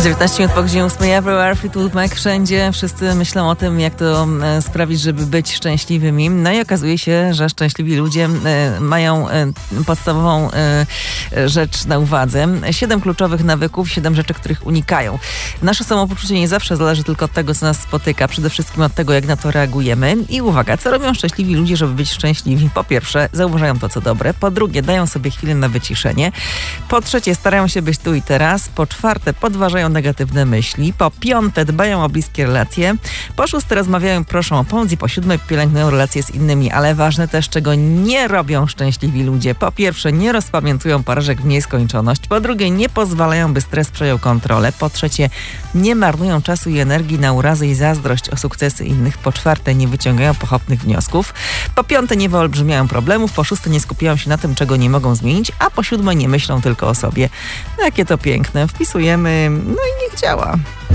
19 minut po godzinie 8 Everywhere, Fleetwood Mac wszędzie. Wszyscy myślą o tym, jak to sprawić, żeby być szczęśliwymi. No i okazuje się, że szczęśliwi ludzie mają podstawową rzecz na uwadze. 7 kluczowych nawyków, 7 rzeczy, których unikają. Nasze samopoczucie nie zawsze zależy tylko od tego, co nas spotyka. Przede wszystkim od tego, jak na to reagujemy. I uwaga, co robią szczęśliwi ludzie, żeby być szczęśliwi? Po pierwsze, zauważają to, co dobre. Po drugie, dają sobie chwilę na wyciszenie. Po trzecie, starają się być tu i teraz. Po czwarte, podważają negatywne myśli. Po piąte, dbają o bliskie relacje. Po szóste, rozmawiają, proszą o pomoc. I po siódme, pielęgnują relacje z innymi. Ale ważne też, czego nie robią szczęśliwi ludzie. Po pierwsze, nie rozpamiętują porażek w nieskończoność. Po drugie, nie pozwalają, by stres przejął kontrolę. Po trzecie, nie marnują czasu i energii na urazy i zazdrość o sukcesy innych. Po czwarte, nie wyciągają pochopnych wniosków. Po piąte, nie wyolbrzymiają problemów. Po szóste, nie skupiają się na tym, czego nie mogą zmienić. A po siódme, nie myślą tylko o sobie. Jakie to piękne. Wpisujemy, no i niech działa.